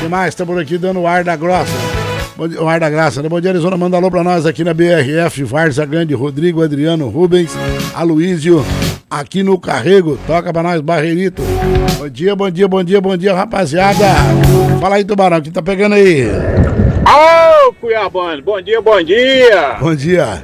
que mais? Estamos aqui dando o ar da grossa. O ar da graça, né? Bom dia, Arizona. Manda alô pra nós aqui na BRF, Varza Grande, Rodrigo, Adriano, Rubens, Aloísio, aqui no Carrego. Toca pra nós, Barreirito. Bom dia, bom dia, bom dia, bom dia, rapaziada. Fala aí, Tubarão, o que tá pegando aí? Ô, Cuiabano, bom dia, bom dia. Bom dia.